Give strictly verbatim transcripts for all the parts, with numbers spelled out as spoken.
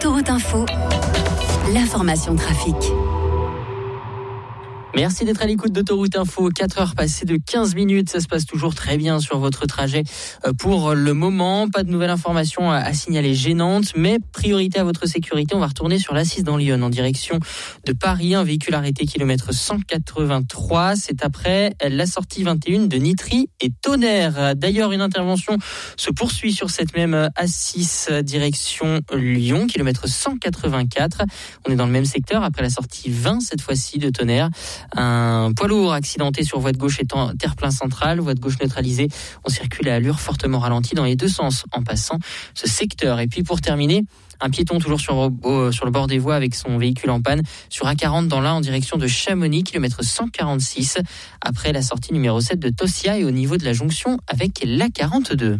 Autoroute Info, l'information trafic. Merci d'être à l'écoute d'Autoroute Info. quatre heures passées de quinze minutes. Ça se passe toujours très bien sur votre trajet pour le moment. Pas de nouvelles informations à signaler gênantes, mais priorité à votre sécurité. On va retourner sur l'A six dans Lyon en direction de Paris. Un véhicule arrêté kilomètre cent quatre-vingt-trois. C'est après la sortie vingt et un de Nitry et Tonnerre. D'ailleurs, une intervention se poursuit sur cette même A six direction Lyon, kilomètre cent quatre-vingt-quatre. On est dans le même secteur après la sortie vingt cette fois-ci de Tonnerre. Un poids lourd accidenté sur voie de gauche étant terre-plein central, voie de gauche neutralisée. On circule à allure fortement ralentie dans les deux sens en passant ce secteur. Et puis pour terminer, un piéton toujours sur, euh, sur le bord des voies avec son véhicule en panne sur A quarante dans l'Ain en direction de Chamonix, kilomètre cent quarante-six, après la sortie numéro sept de Tossia et au niveau de la jonction avec l'A quarante-deux.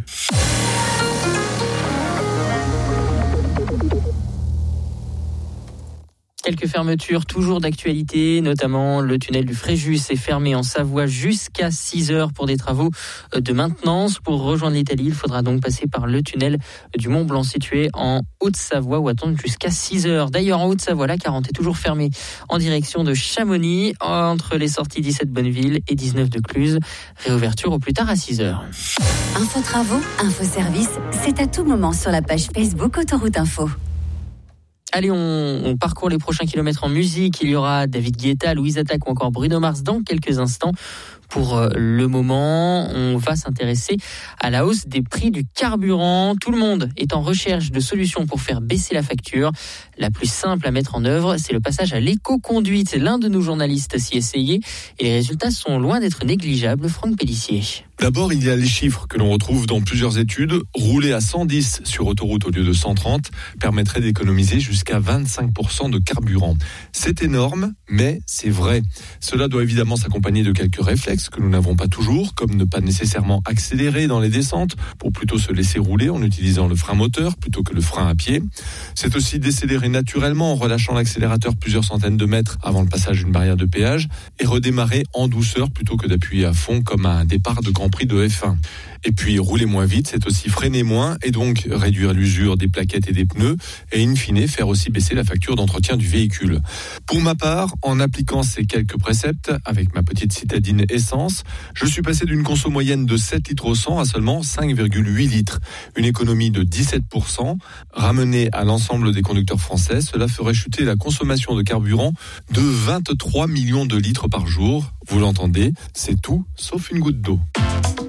Quelques fermetures toujours d'actualité, notamment le tunnel du Fréjus est fermé en Savoie jusqu'à six heures pour des travaux de maintenance. Pour rejoindre l'Italie, il faudra donc passer par le tunnel du Mont Blanc situé en Haute-Savoie ou attendre jusqu'à six heures. D'ailleurs, en Haute-Savoie, l'A quarante est toujours fermée en direction de Chamonix entre les sorties dix-sept Bonneville et dix-neuf de Cluse. Réouverture au plus tard à six heures. Info travaux, info service, c'est à tout moment sur la page Facebook Autoroute Info. Allez, on, on parcourt les prochains kilomètres en musique. Il y aura David Guetta, Louise Attaque ou encore Bruno Mars dans quelques instants. Pour le moment, on va s'intéresser à la hausse des prix du carburant. Tout le monde est en recherche de solutions pour faire baisser la facture. La plus simple à mettre en œuvre, c'est le passage à l'éco-conduite. L'un de nos journalistes s'y essayait et les résultats sont loin d'être négligeables. Franck Pellissier. D'abord, il y a les chiffres que l'on retrouve dans plusieurs études. Rouler à cent dix sur autoroute au lieu de cent trente permettrait d'économiser jusqu'à vingt-cinq pour cent de carburant. C'est énorme, mais c'est vrai. Cela doit évidemment s'accompagner de quelques réflexes que nous n'avons pas toujours, comme ne pas nécessairement accélérer dans les descentes pour plutôt se laisser rouler en utilisant le frein moteur plutôt que le frein à pied. C'est aussi décélérer naturellement en relâchant l'accélérateur plusieurs centaines de mètres avant le passage d'une barrière de péage et redémarrer en douceur plutôt que d'appuyer à fond comme à un départ de Grand Prix de F un. Et puis rouler moins vite, c'est aussi freiner moins et donc réduire l'usure des plaquettes et des pneus et in fine faire aussi baisser la facture d'entretien du véhicule. Pour ma part, en appliquant ces quelques préceptes avec ma petite citadine essence, je suis passé d'une conso moyenne de sept litres au cent à seulement cinq virgule huit litres. Une économie de dix-sept pour cent. Ramenée à l'ensemble des conducteurs français, cela ferait chuter la consommation de carburant de vingt-trois millions de litres par jour. Vous l'entendez, c'est tout sauf une goutte d'eau.